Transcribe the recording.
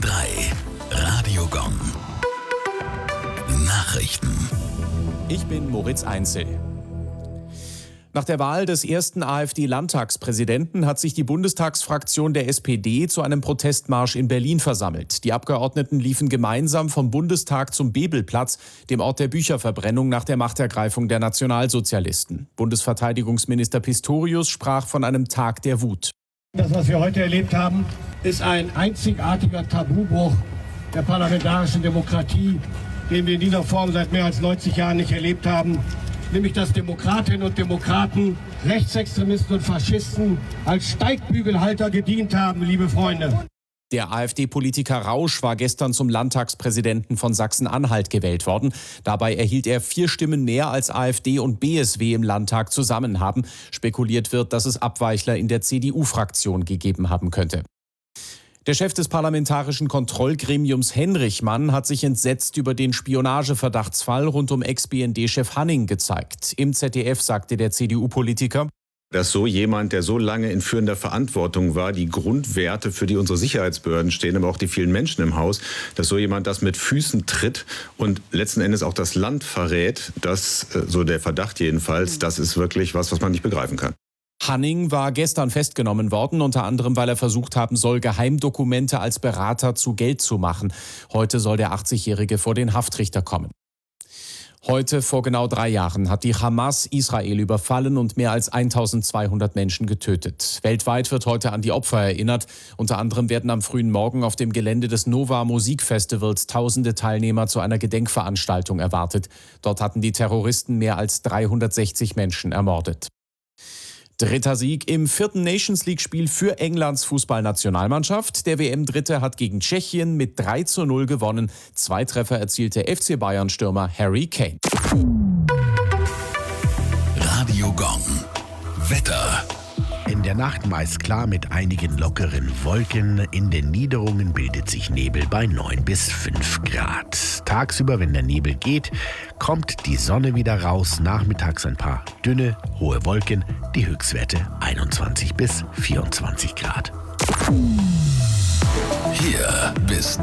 3. Radiogong. Nachrichten. Ich bin Moritz Einzel. Nach der Wahl des ersten AfD-Landtagspräsidenten hat sich die Bundestagsfraktion der SPD zu einem Protestmarsch in Berlin versammelt. Die Abgeordneten liefen gemeinsam vom Bundestag zum Bebelplatz, dem Ort der Bücherverbrennung nach der Machtergreifung der Nationalsozialisten. Bundesverteidigungsminister Pistorius sprach von einem Tag der Wut. Das, was wir heute erlebt haben, ist ein einzigartiger Tabubruch der parlamentarischen Demokratie, den wir in dieser Form seit mehr als 90 Jahren nicht erlebt haben. Nämlich, dass Demokratinnen und Demokraten, Rechtsextremisten und Faschisten als Steigbügelhalter gedient haben, liebe Freunde. Der AfD-Politiker Rausch war gestern zum Landtagspräsidenten von Sachsen-Anhalt gewählt worden. Dabei erhielt er 4 Stimmen mehr als AfD und BSW im Landtag zusammen haben. Spekuliert wird, dass es Abweichler in der CDU-Fraktion gegeben haben könnte. Der Chef des Parlamentarischen Kontrollgremiums Henrichmann hat sich entsetzt über den Spionageverdachtsfall rund um Ex-BND-Chef Hanning gezeigt. Im ZDF sagte der CDU-Politiker: Dass so jemand, der so lange in führender Verantwortung war, die Grundwerte, für die unsere Sicherheitsbehörden stehen, aber auch die vielen Menschen im Haus, dass so jemand das mit Füßen tritt und letzten Endes auch das Land verrät, das, so der Verdacht jedenfalls, das ist wirklich was man nicht begreifen kann. Hanning war gestern festgenommen worden, unter anderem, weil er versucht haben soll, Geheimdokumente als Berater zu Geld zu machen. Heute soll der 80-Jährige vor den Haftrichter kommen. Heute vor genau 3 Jahren hat die Hamas Israel überfallen und mehr als 1200 Menschen getötet. Weltweit wird heute an die Opfer erinnert. Unter anderem werden am frühen Morgen auf dem Gelände des Nova Musikfestivals tausende Teilnehmer zu einer Gedenkveranstaltung erwartet. Dort hatten die Terroristen mehr als 360 Menschen ermordet. Dritter Sieg im 4. Nations-League-Spiel für Englands Fußballnationalmannschaft. Der WM-Dritte hat gegen Tschechien mit 3:0 gewonnen. 2 Treffer erzielte FC Bayern-Stürmer Harry Kane. Radiogong. Wetter. In der Nacht meist klar mit einigen lockeren Wolken. In den Niederungen bildet sich Nebel bei 9 bis 5 Grad. Tagsüber, wenn der Nebel geht, kommt die Sonne wieder raus. Nachmittags ein paar dünne, hohe Wolken. Die Höchstwerte 21 bis 24 Grad. Hier bis